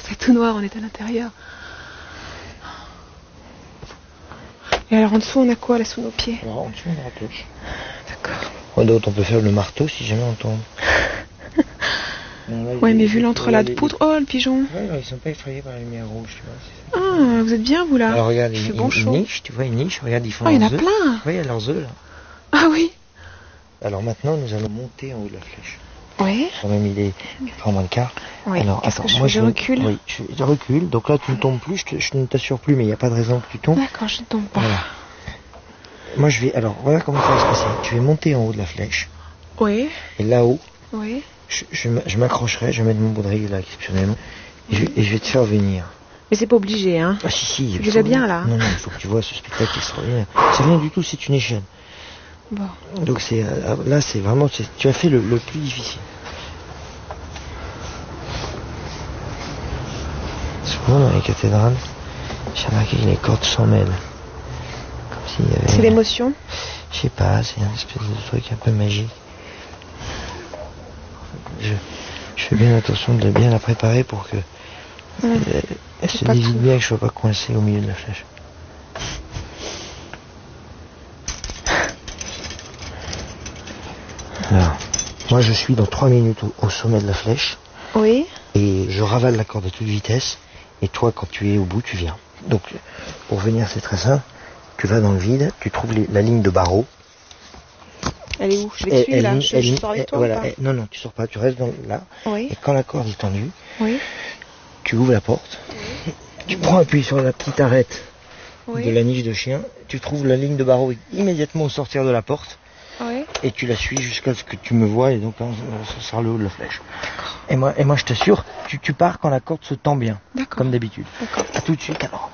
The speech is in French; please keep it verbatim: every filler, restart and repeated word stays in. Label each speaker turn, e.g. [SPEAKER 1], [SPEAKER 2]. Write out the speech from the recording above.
[SPEAKER 1] C'est tout noir, on est à l'intérieur. Et alors en dessous, on a quoi là sous nos pieds?
[SPEAKER 2] Alors en dessous, on a la cloche.
[SPEAKER 1] D'accord.
[SPEAKER 2] Ouais, donc on peut faire le marteau si jamais on tombe. Non, là,
[SPEAKER 1] Ouais,
[SPEAKER 2] il-
[SPEAKER 1] mais
[SPEAKER 2] il-
[SPEAKER 1] vu l'entrelacs de
[SPEAKER 2] les-
[SPEAKER 1] poudre... Oh, le pigeon.
[SPEAKER 2] Ouais, alors, ils sont pas effrayés par la lumière rouge, tu vois. c'est ça.
[SPEAKER 1] Ah, vous êtes bien, vous, là?
[SPEAKER 2] Alors regarde,
[SPEAKER 1] Il
[SPEAKER 2] ils,
[SPEAKER 1] fait bon
[SPEAKER 2] ils- ils
[SPEAKER 1] chaud.
[SPEAKER 2] nichent, tu vois, ils nichent, regarde, ils font
[SPEAKER 1] Oh, il y en
[SPEAKER 2] leurs
[SPEAKER 1] a
[SPEAKER 2] œufs.
[SPEAKER 1] plein.
[SPEAKER 2] Ouais, il y a leurs œufs là.
[SPEAKER 1] Ah oui.
[SPEAKER 2] Alors maintenant, nous allons monter en haut de la flèche.
[SPEAKER 1] Ouais.
[SPEAKER 2] Quand même, il est quatre heures moins le quart.
[SPEAKER 1] Oui.
[SPEAKER 2] Alors,
[SPEAKER 1] Qu'est-ce
[SPEAKER 2] attends,
[SPEAKER 1] que je
[SPEAKER 2] moi
[SPEAKER 1] fais? Je
[SPEAKER 2] vais-
[SPEAKER 1] recule.
[SPEAKER 2] Oui, je, je recule. Donc là, tu ne tombes plus, je, te- je ne t'assure plus, mais il n'y a pas de raison que tu tombes.
[SPEAKER 1] D'accord, je ne tombe pas.
[SPEAKER 2] Voilà. Moi, je vais. Alors, voilà comment ça va se passer. Tu vas monter en haut de la flèche.
[SPEAKER 1] Oui.
[SPEAKER 2] Et là-haut,
[SPEAKER 1] Oui.
[SPEAKER 2] je, je, m- je m'accrocherai, je vais mettre mon baudrier là, exceptionnellement. Et je, et je vais te faire venir.
[SPEAKER 1] Mais c'est pas obligé, hein.
[SPEAKER 2] Ah, si, si.
[SPEAKER 1] C'est déjà bien, là.
[SPEAKER 2] Non, non, il faut que tu vois ce spectacle extraordinaire. C'est rien du tout, c'est une échelle.
[SPEAKER 1] Bon.
[SPEAKER 2] Donc, c'est euh, là, c'est vraiment. c'est- Tu as fait le, le plus difficile. Souvent dans les cathédrales, j'ai remarqué que les cordes s'en mêlent. Comme s'il y avait...
[SPEAKER 1] C'est l'émotion.
[SPEAKER 2] Je sais pas, c'est un espèce de truc un peu magique. Je, je fais bien attention de bien la préparer pour que
[SPEAKER 1] Mmh.
[SPEAKER 2] elle, elle se
[SPEAKER 1] pas
[SPEAKER 2] divise
[SPEAKER 1] tout.
[SPEAKER 2] bien et que je sois pas coincé au milieu de la flèche. Alors, moi je suis dans trois minutes au, au sommet de la flèche.
[SPEAKER 1] Oui.
[SPEAKER 2] Et je ravale la corde à toute vitesse. Et toi, quand tu es au bout, tu viens. Donc, pour venir, c'est très simple. Tu vas dans le vide, tu trouves les- la ligne de barreau.
[SPEAKER 1] Elle est où? Je vais te suivre, là.
[SPEAKER 2] ligne-
[SPEAKER 1] Je,
[SPEAKER 2] elle
[SPEAKER 1] je
[SPEAKER 2] ligne-
[SPEAKER 1] sors avec
[SPEAKER 2] elle-
[SPEAKER 1] toi
[SPEAKER 2] voilà,
[SPEAKER 1] ou pas?
[SPEAKER 2] elle- non, non, tu sors pas, tu restes dans, là.
[SPEAKER 1] Oui.
[SPEAKER 2] Et quand la corde est tendue,
[SPEAKER 1] Oui.
[SPEAKER 2] tu ouvres la porte. Tu prends appui sur la petite arête
[SPEAKER 1] Oui.
[SPEAKER 2] de la niche de chien. Tu trouves la ligne de barreau immédiatement au sortir de la porte.
[SPEAKER 1] Oui.
[SPEAKER 2] Et tu la suis jusqu'à ce que tu me vois. Et donc, là, ça sera le haut de la flèche. Et moi, et moi je t'assure, tu, tu pars quand la corde se tend bien.
[SPEAKER 1] D'accord.
[SPEAKER 2] Comme d'habitude.
[SPEAKER 1] D'accord.
[SPEAKER 2] À tout de suite alors.